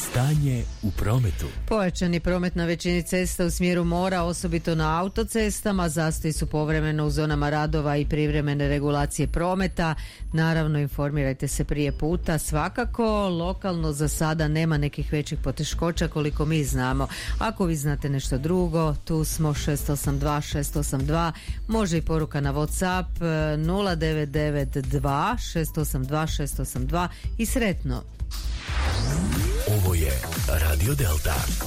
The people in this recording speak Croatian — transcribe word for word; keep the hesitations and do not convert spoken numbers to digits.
Stanje u prometu. Pojačani promet na većini cesta u smjeru mora, osobito na autocestama. Zastoji su povremeno u zonama radova i privremene regulacije prometa. Naravno, informirajte se prije puta. Svakako, lokalno za sada nema nekih većih poteškoća koliko mi znamo. Ako vi znate nešto drugo, tu smo šest osam dva šest osam dva. Može i poruka na WhatsApp nula devet devet dva šest osam dva šest osam dva i sretno. Ovo je Radio Delta.